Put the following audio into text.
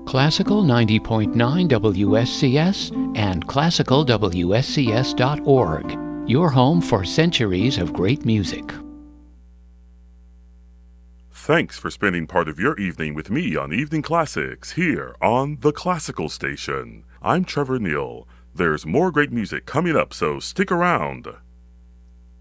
Classical 90.9 WSCS and classicalwscs.org. Your home for centuries of great music. Thanks for spending part of your evening with me on Evening Classics here on the Classical Station. I'm Trevor Neal. There's more great music coming up, so stick around.